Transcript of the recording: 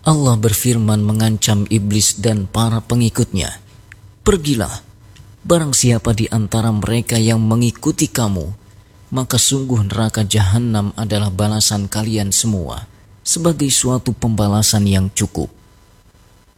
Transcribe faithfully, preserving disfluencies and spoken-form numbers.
Allah berfirman mengancam iblis dan para pengikutnya, "Pergilah, barang siapa di antara mereka yang mengikuti kamu, maka sungguh neraka jahanam adalah balasan kalian semua, sebagai suatu pembalasan yang cukup."